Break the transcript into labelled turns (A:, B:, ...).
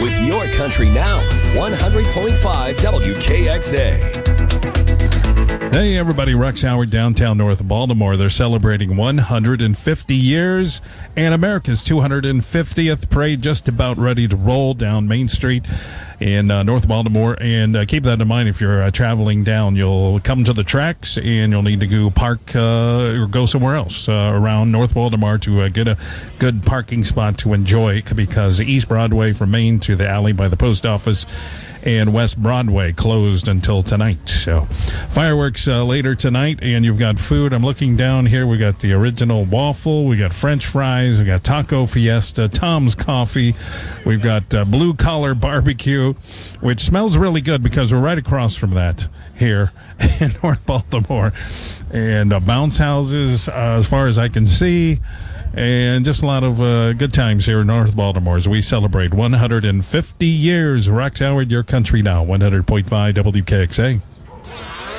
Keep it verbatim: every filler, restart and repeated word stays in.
A: with Your Country Now, one hundred point five W K X A.
B: Hey everybody, Rex Howard, downtown North Baltimore. They're celebrating one hundred fifty years and America's two hundred fiftieth parade just about ready to roll down Main Street in uh, North Baltimore. And uh, keep that in mind if you're uh, traveling down. You'll come to the tracks and you'll need to go park uh, or go somewhere else uh, around North Baltimore to uh, get a good parking spot to enjoy, because East Broadway from Main to the alley by the post office and West Broadway closed until tonight. So fireworks uh, later tonight, and you've got food. I'm looking down here. We got the original waffle. We got French fries. We got Taco Fiesta, Tom's Coffee. We've got uh, Blue Collar Barbecue, which smells really good because we're right across from that here in North Baltimore. And uh, bounce houses, uh, as far as I can see. And just a lot of uh, good times here in North Baltimore as we celebrate one hundred fifty years. Rex Howard, Your Country Now, one hundred point five W K X A.